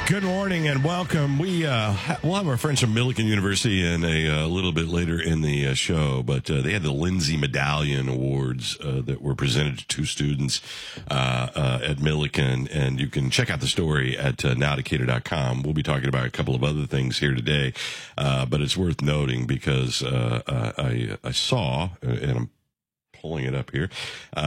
Good morning and welcome. We'll have our friends from Millikan University in a little bit later in the show, but they had the Lindsay Medallion Awards that were presented to two students at Millikan, and you can check out the story at nowdecatur.com. We'll be talking about a couple of other things here today, but it's worth noting because I saw, and I'm pulling it up here,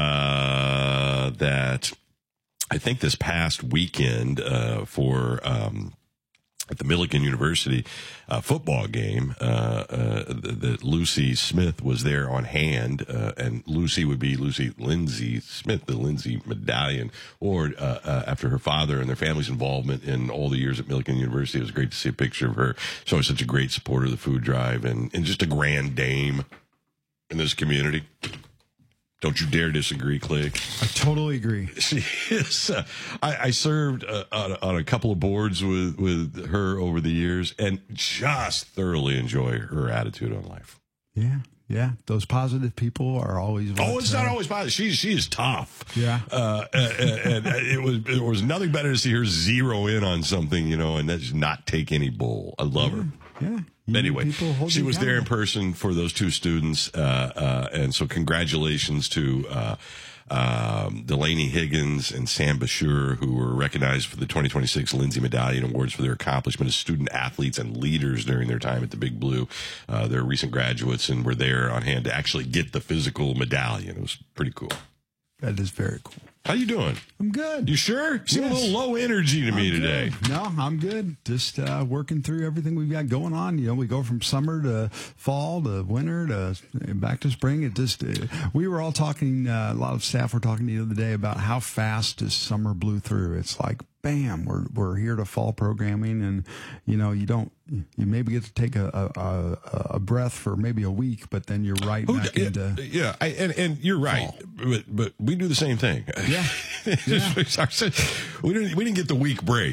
that I think this past weekend for at the Millikan University football game, that Lucy Smith was there on hand, and Lucy would be Lindsay Smith, the Lindsay Medallion Award, after her father and their family's involvement in all the years at Millikan University. It was great to see a picture of her. She's always such a great supporter of the food drive and just a grand dame in this community. Don't you dare disagree, Click. I totally agree. She is. I served on a couple of boards with her over the years, and just thoroughly enjoy her attitude on life. Yeah. Those positive people are always. It's not always positive. She is tough. Yeah. And it was nothing better to see her zero in on something, and that's not take any bull. I love her. Yeah. Anyway, she was there in person for those two students, and so congratulations to Delaney Higgins and Sam Bashir, who were recognized for the 2026 Lindsay Medallion Awards for their accomplishment as student athletes and leaders during their time at the Big Blue. They're recent graduates and were there on hand to actually get the physical medallion. It was pretty cool. That is very cool. How you doing? I'm good. You sure? You seem a little low energy to me today. No, I'm good. Just working through everything we've got going on. We go from summer to fall to winter to back to spring. It just we were all talking. A lot of staff were talking the other day about how fast this summer blew through. It's like bam, we're here to fall programming, and you maybe get to take a breath for maybe a week, but then you're right back into and you're right, but we do the same thing. Yeah. we didn't get the week break.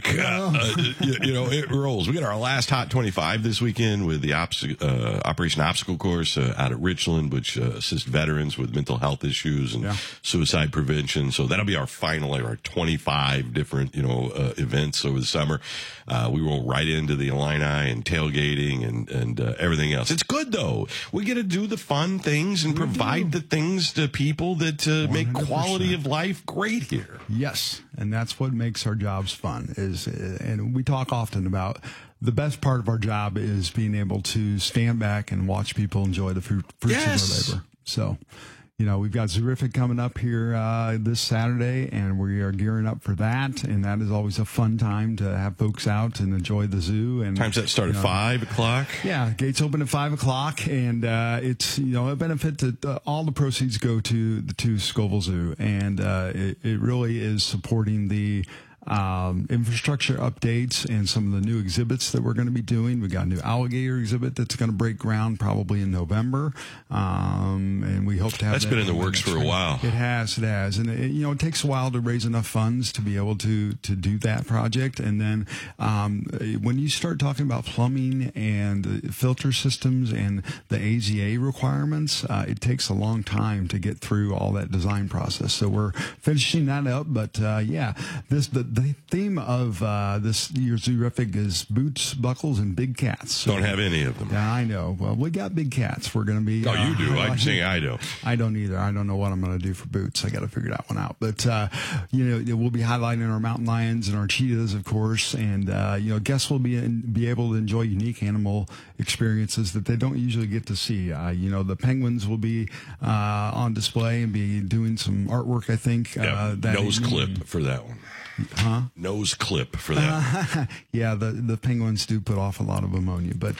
It rolls. We got our last Hot 25 this weekend with the Operation Obstacle Course out at Richland, which assists veterans with mental health issues and suicide prevention. So that'll be our final, our 25 different events over the summer. We roll right into the Illini and tailgating and everything else. It's good though. We get to do the fun things and provide the things to people that make quality of life great here. Yes, and that's what makes our jobs fun. And we talk often about the best part of our job is being able to stand back and watch people enjoy the fruits of their labor. So, we've got Zoorific coming up here this Saturday, and we are gearing up for that. And that is always a fun time to have folks out and enjoy the zoo. And times that start at 5 o'clock. Yeah, gates open at 5 o'clock, and it's a benefit to all the proceeds go to Scoville Zoo, and it really is supporting the infrastructure updates and some of the new exhibits that we're going to be doing. We got a new alligator exhibit that's going to break ground probably in November, and we hope to have that's been in the works for a while. It has, and it takes a while to raise enough funds to be able to do that project. And then when you start talking about plumbing and filter systems and the AZA requirements, it takes a long time to get through all that design process. So we're finishing that up, but the theme of this year's Zoorific is boots, buckles, and big cats. So, don't have any of them. Yeah, I know. Well, we got big cats. We're going to be. Oh, you do. I'm saying I don't. I don't either. I don't know what I'm going to do for boots. I got to figure that one out. But we'll be highlighting our mountain lions and our cheetahs, of course, and guests will be able to enjoy unique animal experiences that they don't usually get to see. The penguins will be on display and be doing some artwork. I think. Nose clip for that one. Huh? Nose clip for that. Yeah, the penguins do put off a lot of ammonia, but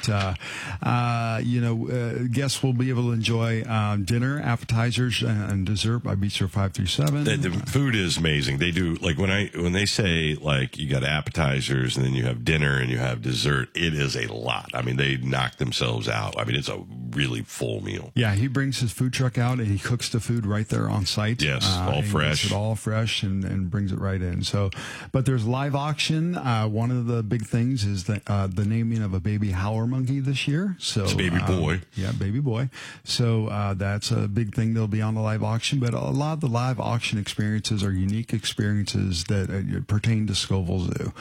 guests will be able to enjoy dinner, appetizers, and dessert by Bistro 537. The food is amazing. They do when they say you got appetizers and then you have dinner and you have dessert. It is a lot. I mean, they knock themselves out. I mean, it's a really full meal. Yeah, he brings his food truck out and he cooks the food right there on site. Yes, all fresh. He makes it all fresh and brings it right in. So. But there's live auction. One of the big things is the naming of a baby howler monkey this year. So it's a baby boy. Yeah, baby boy. So that's a big thing that'll be on the live auction. But a lot of the live auction experiences are unique experiences that pertain to Scoville Zoo.